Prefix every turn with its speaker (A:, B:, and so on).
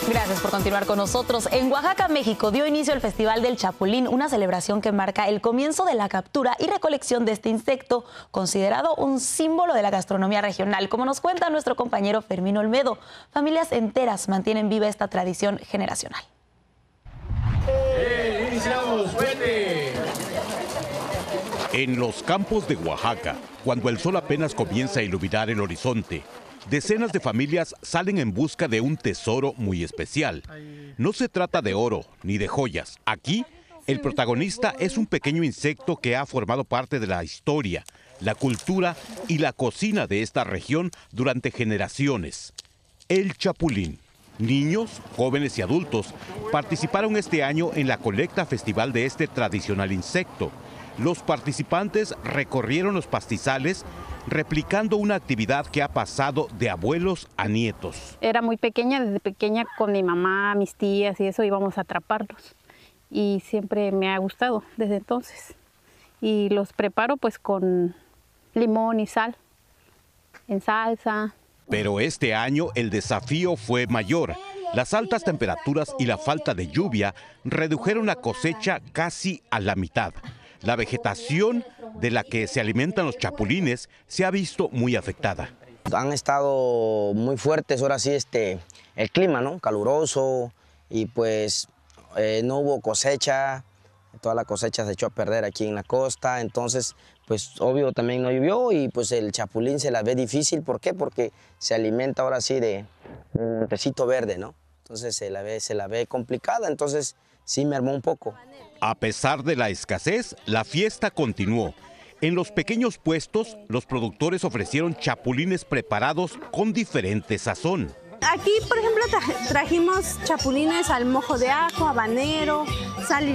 A: Gracias por continuar con nosotros. En Oaxaca, México, dio inicio el Festival del Chapulín, una celebración que marca el comienzo de la captura y recolección de este insecto, considerado un símbolo de la gastronomía regional. Como nos cuenta nuestro compañero Fermín Olmedo, familias enteras mantienen viva esta tradición generacional.
B: ¡Iniciamos! ¡Vete!
C: En los campos de Oaxaca, cuando el sol apenas comienza a iluminar el horizonte, decenas de familias salen en busca de un tesoro muy especial. No se trata de oro ni de joyas. Aquí, el protagonista es un pequeño insecto que ha formado parte de la historia, la cultura y la cocina de esta región durante generaciones. El chapulín. Niños, jóvenes y adultos participaron este año en la colecta festival de este tradicional insecto. Los participantes recorrieron los pastizales replicando una actividad que ha pasado de abuelos a nietos.
D: Era muy pequeña, desde pequeña con mi mamá, mis tías y eso íbamos a atraparlos. Y siempre me ha gustado desde entonces. Y los preparo pues con limón y sal, en salsa.
C: Pero este año el desafío fue mayor. Las altas temperaturas y la falta de lluvia redujeron la cosecha casi a la mitad. La vegetación de la que se alimentan los chapulines se ha visto muy afectada.
E: Han estado muy fuertes ahora sí el clima, ¿no? Caluroso, y pues no hubo cosecha, toda la cosecha se echó a perder aquí en la costa, entonces pues obvio también no llovió y pues el chapulín se la ve difícil. ¿Por qué? Porque se alimenta ahora sí de un tecito verde, ¿no? Entonces se la ve complicada, entonces sí me armó un poco.
C: A pesar de la escasez, la fiesta continuó. En los pequeños puestos, los productores ofrecieron chapulines preparados con diferente sazón.
F: Aquí, por ejemplo, trajimos chapulines al mojo de ajo, habanero, sal y